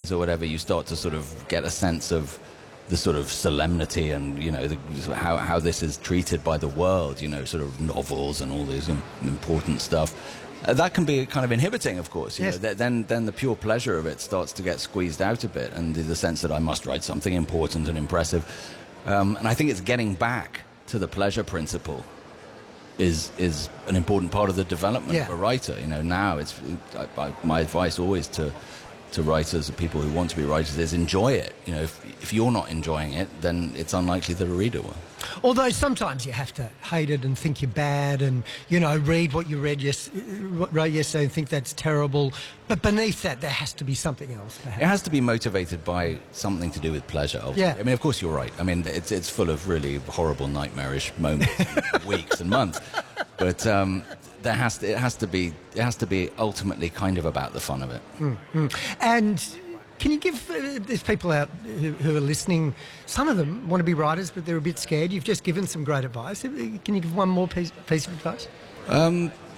or whatever, you start to sort of get a sense of the sort of solemnity and, you know, how this is treated by the world, you know, sort of novels and all this important stuff. That can be kind of inhibiting, of course. You Yes. know, then the pure pleasure of it starts to get squeezed out a bit, and the sense that I must write something important and impressive. And I think it's getting back to the pleasure principle is an important part of the development Yeah. of a writer. You know, now my advice always to writers, people who want to be writers, is enjoy it. You know, if you're not enjoying it, then it's unlikely that a reader will. Although sometimes you have to hate it and think you're bad and, you know, read what you wrote yesterday and think that's terrible. But beneath that, there has to be something else, perhaps. It has to be motivated by something to do with pleasure, ultimately. Yeah. I mean, of course, you're right. I mean, it's full of really horrible, nightmarish moments, and weeks and months. But it has to be ultimately kind of about the fun of it. And can you give there's people out who are listening, some of them want to be writers, but they're a bit scared. You've just given some great advice. Can you give one more piece of advice?